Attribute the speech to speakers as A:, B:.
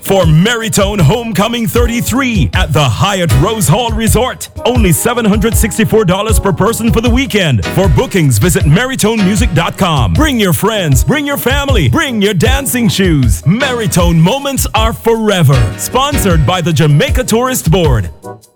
A: for Maritone Homecoming 33 at the Hyatt Rose Hall Resort. Only $764 per person for the weekend. For bookings, visit maritonemusic.com. Bring your friends, bring your family, bring your dancing shoes. Maritone moments are forever. Sponsored by the Jamaica Tourist Board.